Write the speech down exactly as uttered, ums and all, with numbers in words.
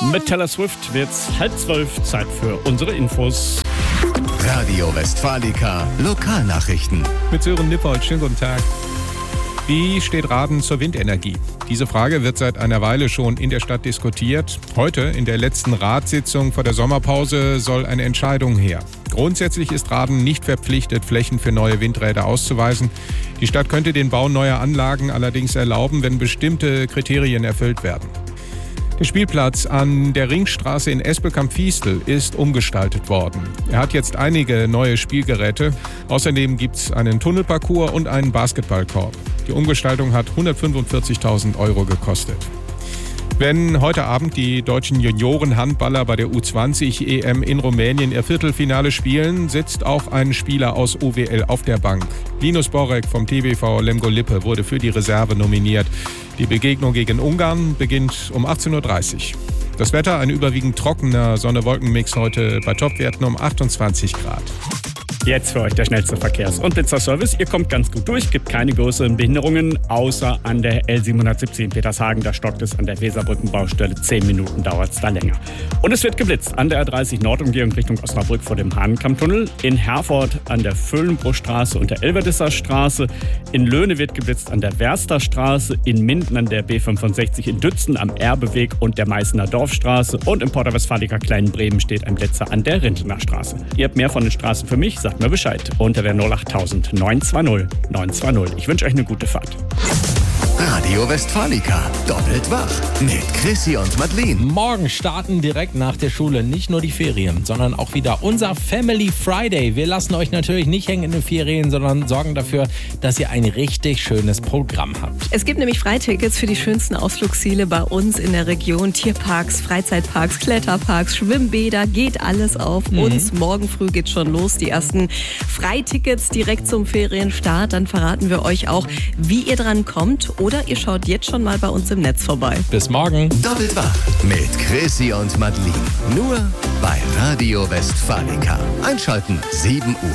Mit Taylor Swift wird's halb zwölf, Zeit für unsere Infos. Radio Westfalica Lokalnachrichten. Mit Sören Nippold, schönen guten Tag. Wie steht Raden zur Windenergie? Diese Frage wird seit einer Weile schon in der Stadt diskutiert. Heute, in der letzten Ratssitzung vor der Sommerpause, soll eine Entscheidung her. Grundsätzlich ist Raden nicht verpflichtet, Flächen für neue Windräder auszuweisen. Die Stadt könnte den Bau neuer Anlagen allerdings erlauben, wenn bestimmte Kriterien erfüllt werden. Der Spielplatz an der Ringstraße in Espelkamp-Fiestel ist umgestaltet worden. Er hat jetzt einige neue Spielgeräte. Außerdem gibt es einen Tunnelparcours und einen Basketballkorb. Die Umgestaltung hat hundertfünfundvierzigtausend Euro gekostet. Wenn heute Abend die deutschen Junioren-Handballer bei der U zwanzig E M in Rumänien ihr Viertelfinale spielen, sitzt auch ein Spieler aus O W L auf der Bank. Linus Borek vom T B V Lemgo-Lippe wurde für die Reserve nominiert. Die Begegnung gegen Ungarn beginnt um achtzehn Uhr dreißig. Das Wetter, ein überwiegend trockener Sonne-Wolken-Mix heute bei Topwerten um achtundzwanzig Grad. Jetzt für euch der schnellste Verkehrs- und Blitzerservice. Ihr kommt ganz gut durch, gibt keine größeren Behinderungen, außer an der L siebenhundertsiebzig in Petershagen. Da stockt es an der Weserbrückenbaustelle. Zehn Minuten dauert es da länger. Und es wird geblitzt an der R dreißig Nordumgehung Richtung Osnabrück vor dem Hahnenkammtunnel. In Herford an der Füllenbruchstraße und der Elverdisser Straße. In Löhne wird geblitzt an der Wersterstraße. In Minden an der B fünfundsechzig. In Dützen am Erbeweg und der Meißener Dorfstraße. Und im Porta Westfalica Kleinbremen steht ein Blitzer an der Rintener Straße. Ihr habt mehr von den Straßen für mich, sagt mir Bescheid unter der null acht null null neun zwei null neun zwei null. Ich wünsche euch eine gute Fahrt. Radio Westfalica, doppelt wach mit Chrissy und Madeleine. Morgen starten direkt nach der Schule nicht nur die Ferien, sondern auch wieder unser Family Friday. Wir lassen euch natürlich nicht hängen in den Ferien, sondern sorgen dafür, dass ihr ein richtig schönes Programm habt. Es gibt nämlich Freitickets für die schönsten Ausflugsziele bei uns in der Region. Tierparks, Freizeitparks, Kletterparks, Schwimmbäder, geht alles auf mhm. uns. Morgen früh geht's schon los. Die ersten Freitickets direkt zum Ferienstart. Dann verraten wir euch auch, wie ihr dran kommt. Oder ihr schaut jetzt schon mal bei uns im Netz vorbei. Bis morgen. Doppelt wach mit Chrissy und Madeleine. Nur bei Radio Westfalica. Einschalten sieben Uhr.